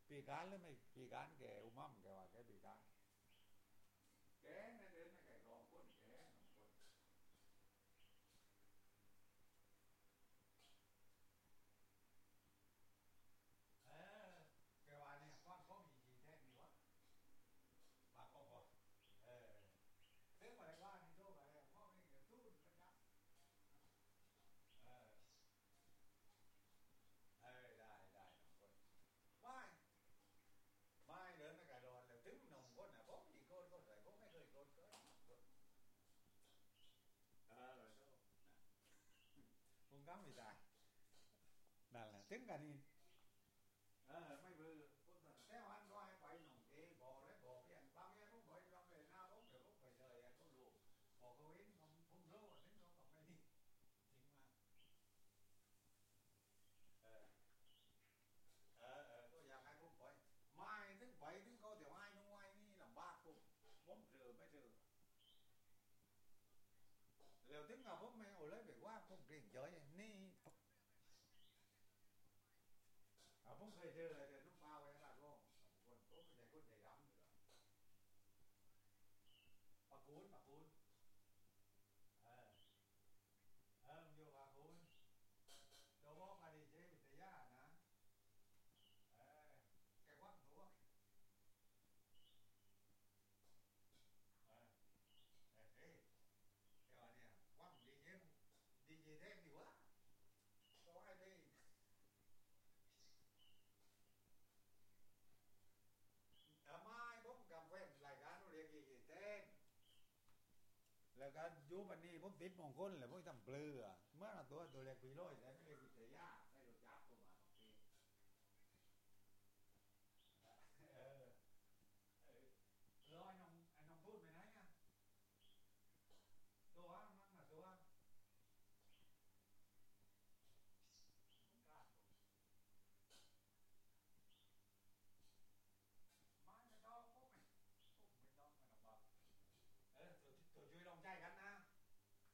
ปีการหรือไม่ปีการแกอุมั่มแกว่าแกปีการแกนั่นเดินไม่แกรองคนแกน้องคนเออแกว่าเนี่ยก้อนเขามีกี่แท่งนี่วะปากก็พอเออเรื่องอะไรว่านี่โจ้อะไรพ่อไม่เกิดตู้กันยับเออเออได้น้องคนไม่ไม่เดินไม่กระโดดแล้วถึงน้องคนน่ะผมมีคนอะไรผมไม่เคยโกรธเลยเออโจ้ผมก็ไม่ได้นั่นแหละถึงกันนี่ไม่เบื่อคนแต่แต่วันก็ให้ไปหนุ่มเอบอกเลยบอกอย่างบางอย่างผมบอกบางอย่างหน้าผมเดี๋ยวผมไปเลยก็รู้บอกเขาเองผมรู้ว่าถึงเขากับไม่นี่จริงมากเออก็อยากให้ผมไปไม่ถึงไปถึงเขาเดี๋ยวไอ้น้องไอ้นี่ลำบากผมเจอไม่เจอแล้วถึงเอาผมไม่เอาเลยแบบว่าผมเกรงใจนี่ผมเคยเจอเลยแต่ลูกเปล่าไว้ขนาดโลกคนผมเป็นใหญ่คนใหญ่ดำอยู่แล้วปะกูลเออมึงอยู่ปะกูลเดี๋ยวบอกมาดิเจ๊วิทยานะเออแกวัดตัวเออเฮ้ยแกว่าเนี่ยวัดดีเจเด้งดีวะก็ให้ดีไม่ผมกับแฟนรายการเรียกดีเจเต้นแล้วก็ยุบันนี้ผมติดมงคลเลยผมทำเปลือเมื่อตัวเล็กปีร้อยแต่ไม่ได้